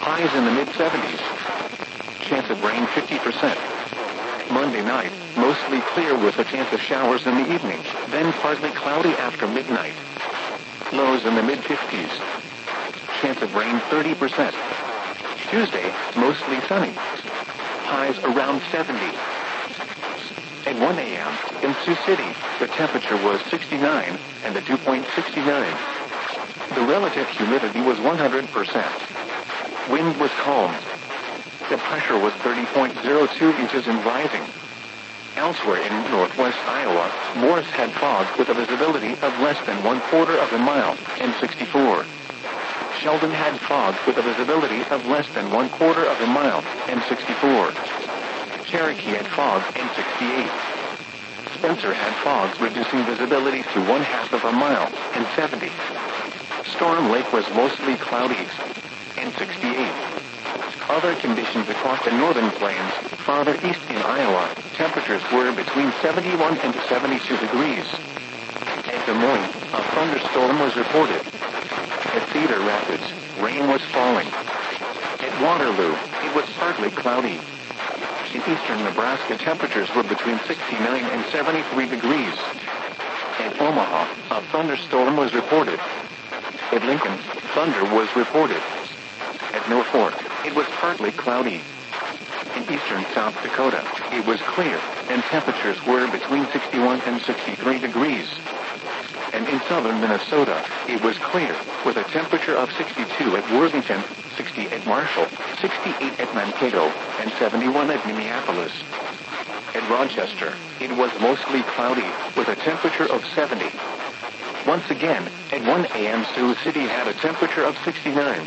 Highs in the mid-70s. Chance of rain 50%. Monday night, mostly clear with a chance of showers in the evening, then partly cloudy after midnight. Lows in the mid-50s. Chance of rain 30%. Tuesday, mostly sunny. Highs around 70. At 1 a.m., in Sioux City, the temperature was 69, and the dew point 69. The relative humidity was 100%. Wind was calm. The pressure was 30.02 inches and rising. Elsewhere in northwest Iowa, Morris had fog with a visibility of less than 1/4 of a mile, and 64. Sheldon had fog with a visibility of less than 1/4 of a mile, and 64. Cherokee had fog, and 68. Spencer had fog reducing visibility to 1/2 of a mile, and 70. Storm Lake was mostly cloudy, and 68. Other conditions across the northern plains, farther east in Iowa, temperatures were between 71 and 72 degrees. At Des Moines, a thunderstorm was reported. At Cedar Rapids, rain was falling. At Waterloo, it was partly cloudy. In eastern Nebraska, temperatures were between 69 and 73 degrees. At Omaha, a thunderstorm was reported. At Lincoln, thunder was reported. At Norfolk, it was partly cloudy. In eastern South Dakota, it was clear, and temperatures were between 61 and 63 degrees. And in southern Minnesota, it was clear, with a temperature of 62 at Worthington, 60 at Marshall, 68 at Mankato, and 71 at Minneapolis. At Rochester, it was mostly cloudy, with a temperature of 70. Once again, at 1 a.m. Sioux City had a temperature of 69.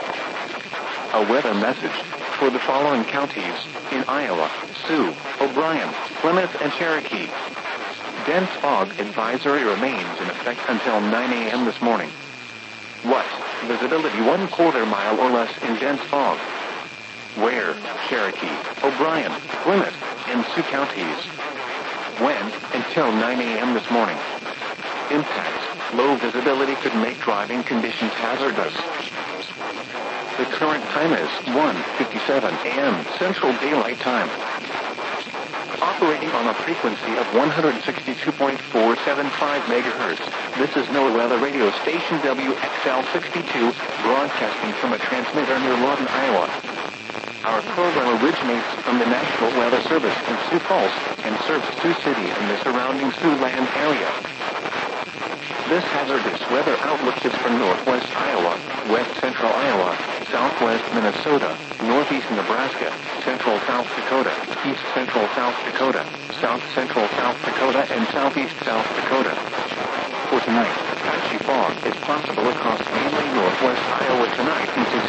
A weather message for the following counties in Iowa: Sioux, O'Brien, Plymouth, and Cherokee. Dense fog advisory remains in effect until 9 a.m. this morning. What? Visibility 1/4 mile or less in dense fog. Where? Cherokee, O'Brien, Plymouth, and Sioux counties. When? Until 9 a.m. this morning. Impacts. Low visibility could make driving conditions hazardous. The current time is 1:57 a.m. Central Daylight Time. Operating on a frequency of 162.475 megahertz, this is NOAA Weather Radio Station WXL62, broadcasting from a transmitter near Lawton, Iowa. Our program originates from the National Weather Service in Sioux Falls and serves Sioux City and the surrounding Siouxland area. This hazardous weather outlook is for northwest Iowa, west central Iowa, southwest Minnesota, northeast Nebraska, central South Dakota, east central South Dakota, south central South Dakota, and southeast South Dakota. For tonight, patchy fog is possible across mainly northwest Iowa tonight into